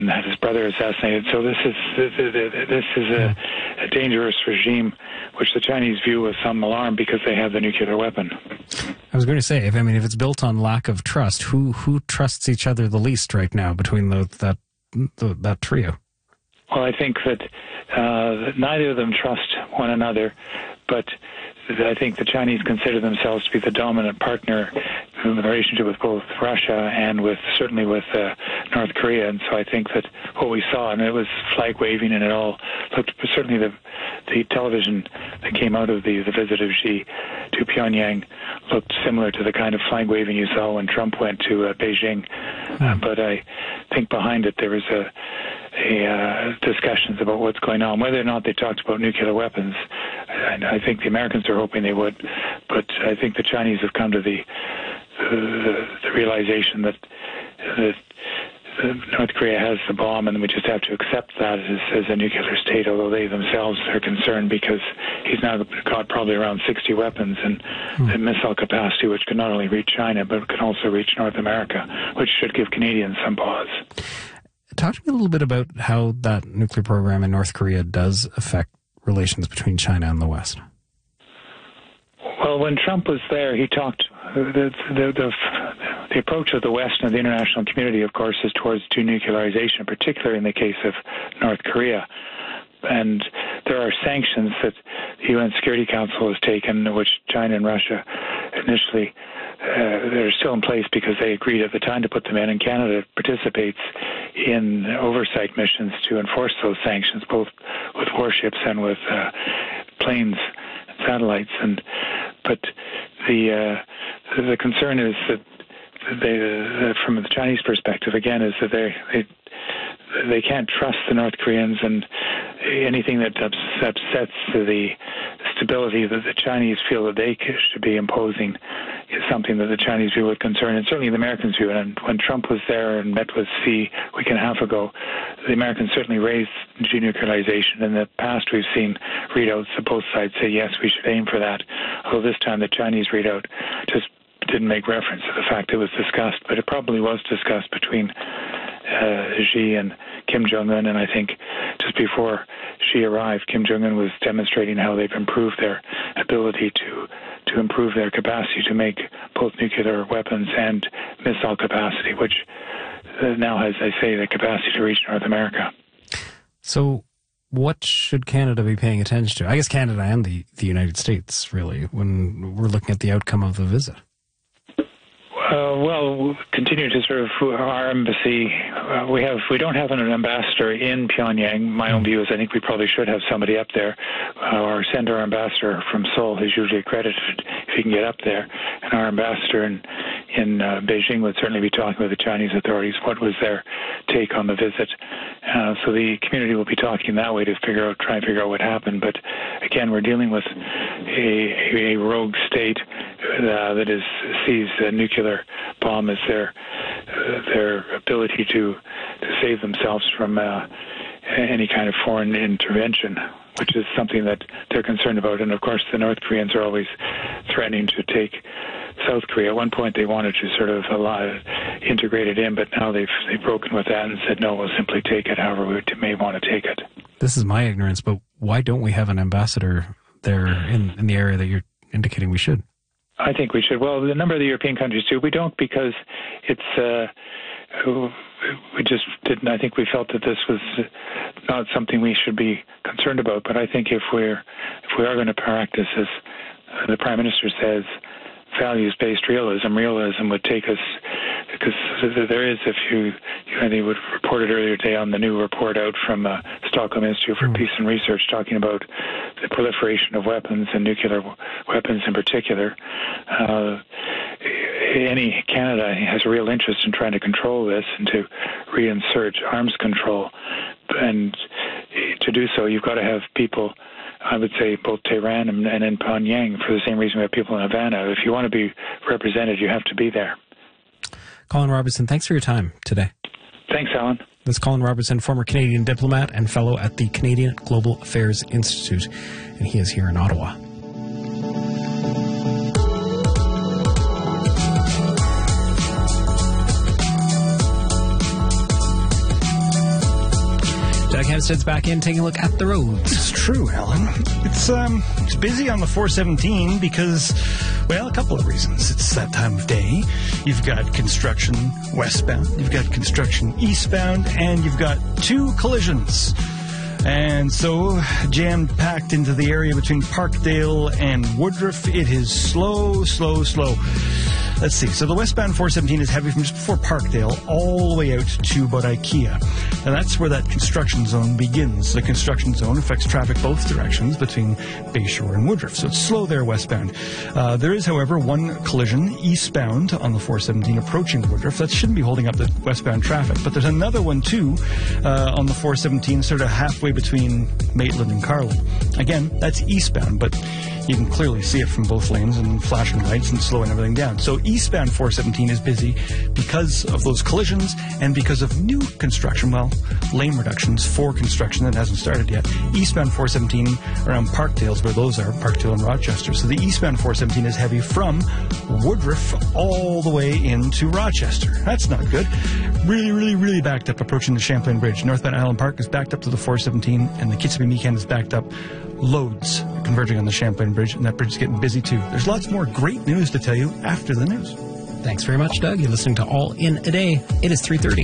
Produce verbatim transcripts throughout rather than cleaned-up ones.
had his brother assassinated. So this is this is a, a dangerous regime, which the Chinese view with some alarm because they have the nuclear weapon. I was going to say, if I mean, if it's built on lack of trust, who who trusts each other the least right now between the, that the, that trio? Well, I think that uh, neither of them trust one another, but I think the Chinese consider themselves to be the dominant partner in the relationship with both Russia and with certainly with uh, North Korea. And so I think that what we saw, and it was flag waving, and it all looked, certainly the the television that came out of the, the visit of Xi to Pyongyang looked similar to the kind of flag waving you saw when Trump went to uh, Beijing. Mm. Uh, but I think behind it there was a A, uh, discussions about what's going on. Whether or not they talked about nuclear weapons, and I think the Americans are hoping they would, but I think the Chinese have come to the the, the realization that, that North Korea has the bomb, and we just have to accept that as, as a nuclear state, although they themselves are concerned because he's now got probably around sixty weapons and mm. missile capacity, which can not only reach China, but can also reach North America, which should give Canadians some pause. Talk to me a little bit about how that nuclear program in North Korea does affect relations between China and the West. Well, when Trump was there, he talked, the, the, the, the approach of the West and the international community, of course, is towards denuclearization, particularly in the case of North Korea. And there are sanctions that the U N Security Council has taken, which China and Russia initially Uh, they're still in place because they agreed at the time to put them in, and Canada participates in oversight missions to enforce those sanctions, both with warships and with uh, planes and satellites. And but the uh, the concern is that they, uh, from the Chinese perspective, again, is that they they they can't trust the North Koreans, and anything that upsets the stability that the Chinese feel that they should be imposing is something that the Chinese view with concern, and certainly the Americans view. And when Trump was there and met with Xi a week and a half ago, the Americans certainly raised denuclearization. In the past, we've seen readouts that both sides say, yes, we should aim for that, although this time the Chinese readout just didn't make reference to the fact it was discussed, but it probably was discussed between uh, Xi and Kim Jong-un, and I think just before Xi arrived, Kim Jong-un was demonstrating how they've improved their ability to to improve their capacity to make both nuclear weapons and missile capacity, which now has, I say, the capacity to reach North America. So what should Canada be paying attention to? I guess Canada and the, the United States, really, when we're looking at the outcome of the visit. Uh, well, we'll continue to sort of our embassy. Uh, we have we don't have an ambassador in Pyongyang. My own view is I think we probably should have somebody up there, uh, or send our ambassador from Seoul, who's usually accredited, if he can get up there. And our ambassador in in uh, Beijing would certainly be talking with the Chinese authorities. What was their take on the visit? Uh, so the community will be talking that way to figure out, try and figure out what happened. But again, we're dealing with a, a rogue state uh, that is sees a nuclear bomb as their uh, their ability to to save themselves from uh, any kind of foreign intervention, which is something that they're concerned about. And of course, the North Koreans are always threatening to take South Korea. At one point, they wanted to sort of allow, integrate it in, but now they've they've broken with that and said, no, we'll simply take it however we may want to take it. This is my ignorance, but why don't we have an ambassador there in, in the area that you're indicating we should? I think we should. Well, a number of the European countries do. We don't because it's, uh, we just didn't, I think we felt that this was not something we should be concerned about. But I think if we're, if we are going to practice, as the Prime Minister says, values-based realism, realism would take us, because there is, if you, you know, they would reported earlier today on the new report out from uh, Stockholm Institute for Peace and Research talking about the proliferation of weapons and nuclear weapons in particular. Uh, any Canada has a real interest in trying to control this and to reinsert arms control. And to do so, you've got to have people, I would say, both Tehran and, and in Pyongyang, for the same reason we have people in Havana. If you want to be represented, you have to be there. Colin Robertson, thanks for your time today. Thanks, Alan. That's Colin Robertson, former Canadian diplomat and fellow at the Canadian Global Affairs Institute, and he is here in Ottawa. Doug Hempstead's back in, taking a look at the roads. It's true, Alan. It's um, it's busy on the four seventeen because, well, a couple of reasons. It's that time of day. You've got construction westbound, you've got construction eastbound, and you've got two collisions. And so, jam-packed into the area between Parkdale and Woodruff, it is slow, slow, slow. Let's see. So the westbound four seventeen is heavy from just before Parkdale all the way out to about IKEA. And that's where that construction zone begins. The construction zone affects traffic both directions between Bayshore and Woodruff. So it's slow there westbound. Uh, there is, however, one collision eastbound on the four seventeen approaching Woodruff. That shouldn't be holding up the westbound traffic. But there's another one, too, uh, on the four seventeen, sort of halfway between Maitland and Carlin. Again, that's eastbound, but you can clearly see it from both lanes and flashing lights and slowing everything down. So eastbound four seventeen is busy because of those collisions and because of new construction, well, lane reductions for construction that hasn't started yet. Eastbound four seventeen around Parkdale is where those are, Parkdale and Rochester. So the eastbound four seventeen is heavy from Woodruff all the way into Rochester. That's not good. Really, really, really backed up approaching the Champlain Bridge. Northbound Island Park is backed up to the four seventeen, and the Kitsimmee-Meekan is backed up. Loads converging on the Champlain Bridge, and that bridge is getting busy too. There's lots more great news to tell you after the news. Thanks very much, Doug. You're listening to All in a Day. It is three thirty.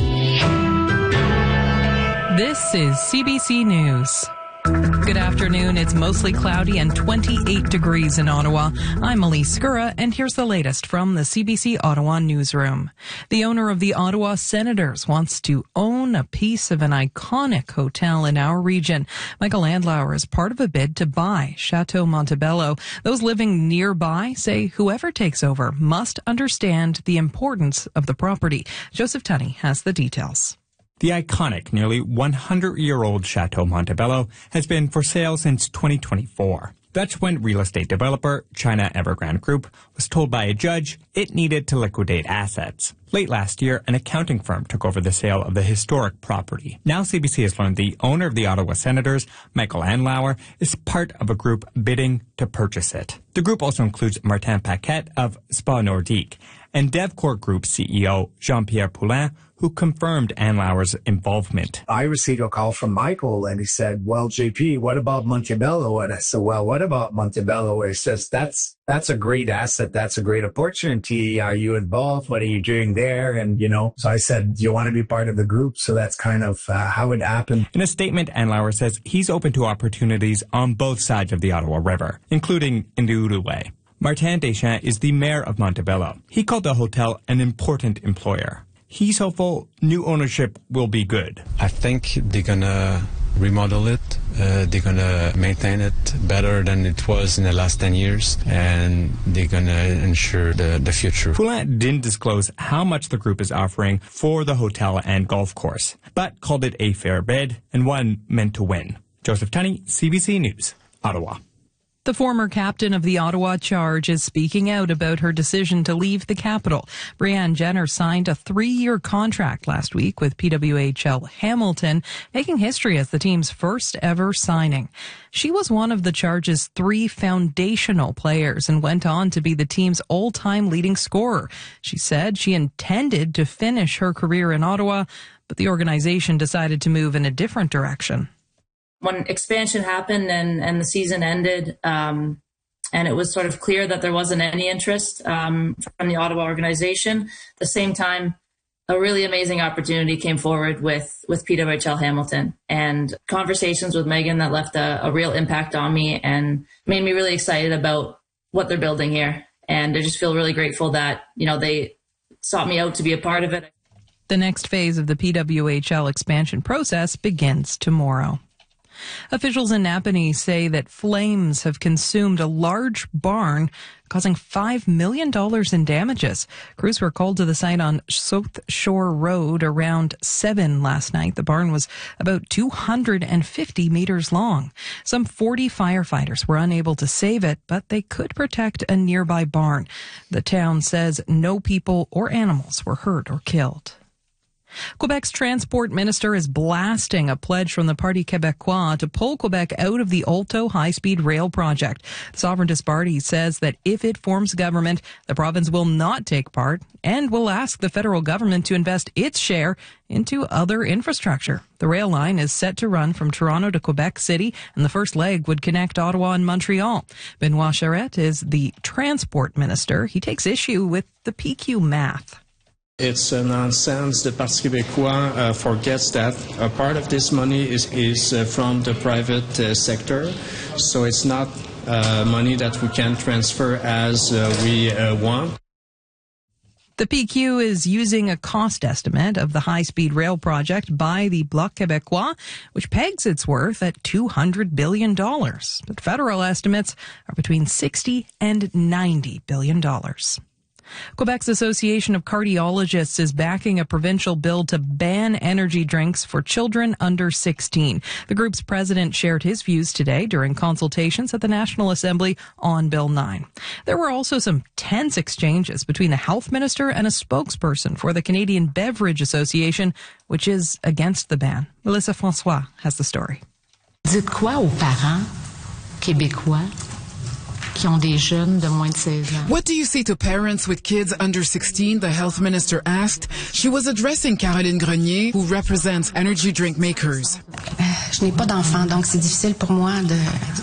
This is C B C News. Good afternoon. It's mostly cloudy and twenty-eight degrees in Ottawa. I'm Elise Skura, and here's the latest from the C B C Ottawa newsroom. The owner of the Ottawa Senators wants to own a piece of an iconic hotel in our region. Michael Andlauer is part of a bid to buy Chateau Montebello. Those living nearby say whoever takes over must understand the importance of the property. Joseph Tunney has the details. The iconic, nearly one hundred year old Chateau Montebello has been for sale since twenty twenty-four. That's when real estate developer China Evergrande Group was told by a judge it needed to liquidate assets. Late last year, an accounting firm took over the sale of the historic property. Now C B C has learned the owner of the Ottawa Senators, Michael Andlauer, is part of a group bidding to purchase it. The group also includes Martin Paquette of Spa Nordique and DevCore Group C E O Jean-Pierre Poulin, who confirmed Andlauer's involvement. I received a call from Michael, and he said, well, J P, what about Montebello? And I said, well, what about Montebello? He says, that's that's a great asset. That's a great opportunity. Are you involved? What are you doing there? And, you know, so I said, do you want to be part of the group? So that's kind of uh, how it happened. In a statement, Andlauer says he's open to opportunities on both sides of the Ottawa River, including in the Outaouais. Martin Deschamps is the mayor of Montebello. He called the hotel an important employer. He's hopeful new ownership will be good. I think they're going to remodel it. Uh, they're going to maintain it better than it was in the last ten years, and they're going to ensure the, the future. Poulin didn't disclose how much the group is offering for the hotel and golf course, but called it a fair bid and one meant to win. Joseph Tunney, C B C News, Ottawa. The former captain of the Ottawa Charge is speaking out about her decision to leave the capital. Brianne Jenner signed a three-year contract last week with P W H L Hamilton, making history as the team's first ever signing. She was one of the Charge's three foundational players and went on to be the team's all-time leading scorer. She said she intended to finish her career in Ottawa, but the organization decided to move in a different direction. When expansion happened and, and the season ended, um, and it was sort of clear that there wasn't any interest um, from the Ottawa organization, at the same time, a really amazing opportunity came forward with, with P W H L Hamilton, and conversations with Megan that left a, a real impact on me and made me really excited about what they're building here. And I just feel really grateful that, you know, they sought me out to be a part of it. The next phase of the P W H L expansion process begins tomorrow. Officials in Napanee say that flames have consumed a large barn, causing five million dollars in damages. Crews were called to the site on South Shore Road around seven last night. The barn was about two hundred fifty meters long. Some forty firefighters were unable to save it, but they could protect a nearby barn. The town says no people or animals were hurt or killed. Quebec's transport minister is blasting a pledge from the Parti Québécois to pull Quebec out of the Alto high-speed rail project. The Sovereigntist Party says that if it forms government, the province will not take part and will ask the federal government to invest its share into other infrastructure. The rail line is set to run from Toronto to Quebec City, and the first leg would connect Ottawa and Montreal. Benoit Charette is the transport minister. He takes issue with the P Q math. It's a nonsense. The Parti Québécois uh, forgets that a part of this money is, is uh, from the private uh, sector, so it's not uh, money that we can transfer as uh, we uh, want. The P Q is using a cost estimate of the high-speed rail project by the Bloc Québécois, which pegs its worth at two hundred billion dollars. But federal estimates are between sixty and ninety billion dollars. Quebec's Association of Cardiologists is backing a provincial bill to ban energy drinks for children under sixteen. The group's president shared his views today during consultations at the National Assembly on Bill nine. There were also some tense exchanges between the health minister and a spokesperson for the Canadian Beverage Association, which is against the ban. Melissa Francois has the story. Dites quoi aux parents québécois? What do you say to parents with kids under sixteen? The health minister asked. She was addressing Caroline Grenier, who represents energy drink makers. Je n'ai pas d'enfant, donc c'est difficile pour moi de...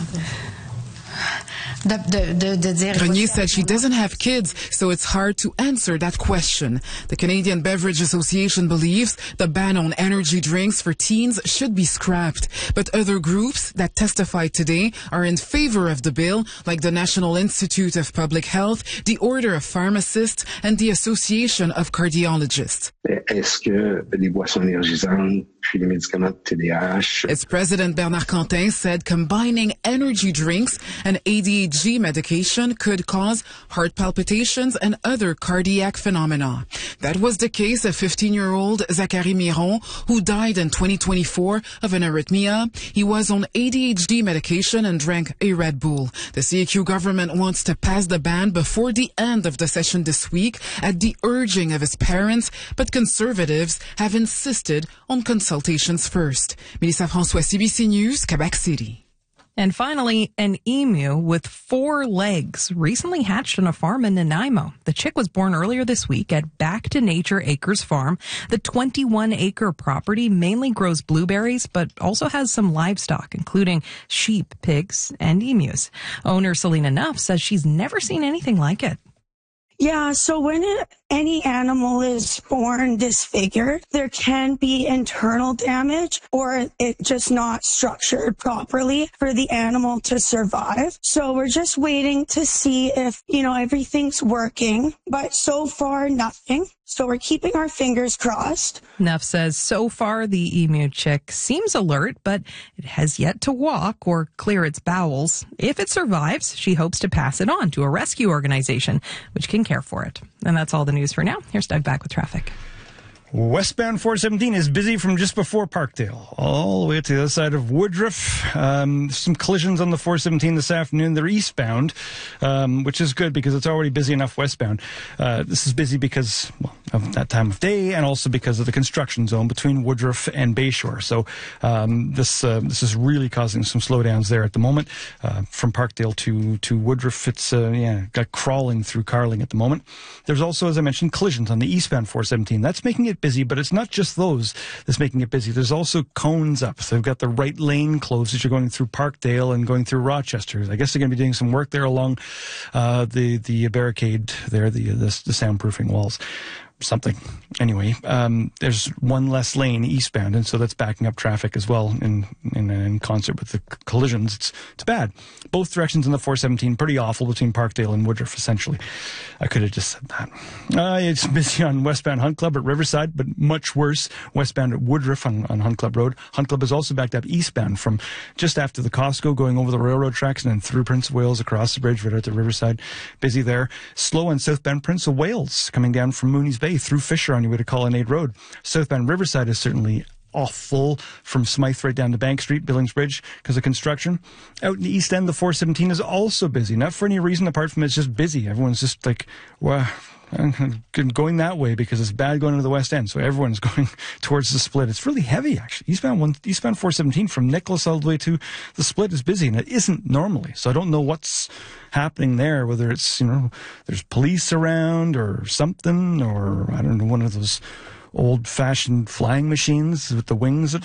Grenier said she doesn't have kids, so it's hard to answer that question. The Canadian Beverage Association believes the ban on energy drinks for teens should be scrapped. But other groups that testified today are in favor of the bill, like the National Institute of Public Health, the Order of Pharmacists, and the Association of Cardiologists. Est-ce que les boissons énergisantes puis les médicaments de T D A H? Its president Bernard Quentin said combining energy drinks and A D H D medication could cause heart palpitations and other cardiac phenomena. That was the case of fifteen-year-old Zachary Miron, who died in twenty twenty-four of an arrhythmia. He was on A D H D medication and drank a Red Bull. The C A Q government wants to pass the ban before the end of the session this week at the urging of his parents, but conservatives have insisted on consultations first. Melissa Francois, C B C News, Quebec City. And finally, an emu with four legs recently hatched on a farm in Nanaimo. The chick was born earlier this week at Back to Nature Acres Farm. The twenty-one acre property mainly grows blueberries, but also has some livestock, including sheep, pigs, and emus. Owner Selena Nuff says she's never seen anything like it. Yeah, so when it, any animal is born disfigured, there can be internal damage or it just not structured properly for the animal to survive. So we're just waiting to see if, you know, everything's working, but so far nothing. So we're keeping our fingers crossed. Nuff says so far the emu chick seems alert, but it has yet to walk or clear its bowels. If it survives, she hopes to pass it on to a rescue organization, which can care for it. And that's all the news for now. Here's Doug back with traffic. Westbound four seventeen is busy from just before Parkdale, all the way to the other side of Woodruff. Um, some collisions on the four seventeen this afternoon. They're eastbound, um, which is good because it's already busy enough westbound. Uh, this is busy because well, of that time of day and also because of the construction zone between Woodruff and Bayshore. So um, this uh, this is really causing some slowdowns there at the moment. Uh, from Parkdale to, to Woodruff, it's uh, yeah, got crawling through Carling at the moment. There's also, as I mentioned, collisions on the eastbound four seventeen. That's making it busy, but it's not just those that's making it busy. There's also cones up. So they've got the right lane closed as you're going through Parkdale and going through Rochester. I guess they're going to be doing some work there along uh, the the barricade there, the, the the soundproofing walls. Something. Anyway, um, there's one less lane eastbound, and so that's backing up traffic as well in in, in concert with the c- collisions. It's it's bad. Both directions in the four seventeen, pretty awful between Parkdale and Woodruff, essentially. I could have just said that. Uh, it's busy on westbound Hunt Club at Riverside, but much worse westbound at Woodruff on, on Hunt Club Road. Hunt Club is also backed up eastbound from just after the Costco, going over the railroad tracks and then through Prince of Wales across the bridge right out to Riverside. Busy there. Slow on southbound Prince of Wales, coming down from Mooney's Bay through Fisher on your way to Colonnade Road. Southbound Riverside is certainly awful from Smythe right down to Bank Street, Billings Bridge, because of construction. Out in the East End, the four seventeen is also busy. Not for any reason apart from it's just busy. Everyone's just like, well, I'm going that way because it's bad going to the West End. So everyone's going towards the Split. It's really heavy, actually. Eastbound one, eastbound four seventeen from Nicholas all the way to the Split is busy, and it isn't normally. So I don't know what's happening there, whether it's, you know, there's police around or something, or I don't know, one of those old-fashioned flying machines with the wings that